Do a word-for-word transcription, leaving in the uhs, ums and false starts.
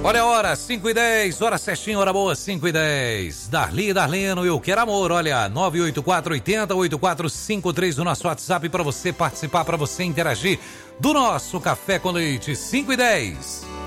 Olha a hora, cinco e dez, hora certinho, hora boa, cinco e dez. Darli, Darleno, eu quero amor, olha, nove oito quatro, oitenta, oitenta e quatro cinquenta e três no nosso WhatsApp para você participar, para você interagir do nosso Café com Leite, cinco e dez.